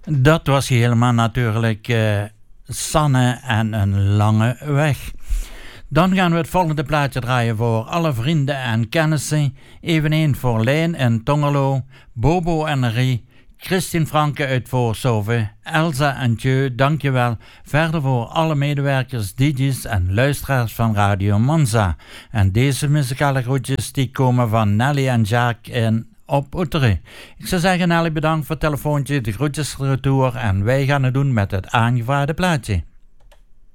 Dat was helemaal natuurlijk Sanne en een lange weg. Dan gaan we het volgende plaatje draaien voor alle vrienden en kennissen. Eveneens voor Leen en Tongerlo, Bobo en Rie, Christine Franke uit Voorshoven, Elsa en Tjeu, dankjewel. Verder voor alle medewerkers, DJ's en luisteraars van Radio Monza. En deze muzikale groetjes die komen van Nelly en Jacques en op Oetteren. Ik zou zeggen, Nelly, bedankt voor het telefoontje, de groetjes retour en wij gaan het doen met het aangevraagde plaatje.